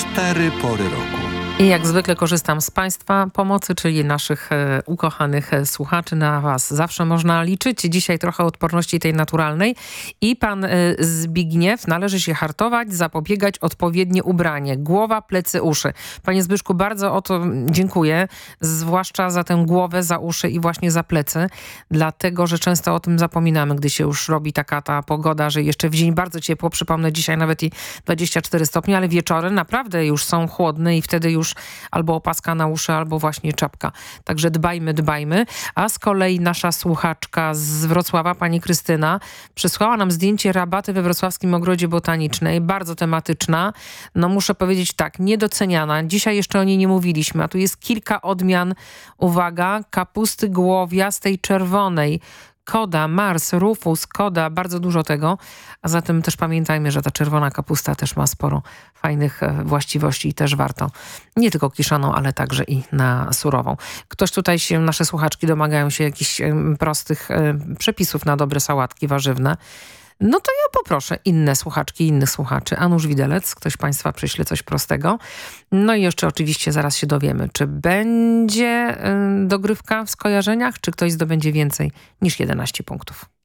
4 pory roku. I jak zwykle korzystam z Państwa pomocy, czyli naszych ukochanych słuchaczy. Na Was zawsze można liczyć. Dzisiaj trochę odporności tej naturalnej. I pan Zbigniew: należy się hartować, zapobiegać, odpowiednie ubranie. Głowa, plecy, uszy. Panie Zbyszku, bardzo o to dziękuję. Zwłaszcza za tę głowę, za uszy i właśnie za plecy. Dlatego, że często o tym zapominamy, gdy się już robi taka ta pogoda, że jeszcze w dzień bardzo ciepło. Przypomnę, dzisiaj nawet i 24 stopnie, ale wieczory naprawdę już są chłodne i wtedy już albo opaska na uszy, albo właśnie czapka. Także dbajmy. A z kolei nasza słuchaczka z Wrocławia, pani Krystyna, przysłała nam zdjęcie rabaty we Wrocławskim Ogrodzie Botanicznej. Bardzo tematyczna. No muszę powiedzieć tak, niedoceniana. Dzisiaj jeszcze o niej nie mówiliśmy, a tu jest kilka odmian. Uwaga, kapusty głowiastej czerwonej. Koda, Mars, Rufus, Koda, bardzo dużo tego. A zatem też pamiętajmy, że ta czerwona kapusta też ma sporo fajnych właściwości i też warto nie tylko kiszoną, ale także i na surową. Ktoś tutaj nasze słuchaczki domagają się jakichś prostych przepisów na dobre sałatki warzywne. No to ja poproszę inne słuchaczki, innych słuchaczy. Anusz Widelec, ktoś Państwa przyśle coś prostego. No i jeszcze oczywiście zaraz się dowiemy, czy będzie dogrywka w skojarzeniach, czy ktoś zdobędzie więcej niż 11 punktów.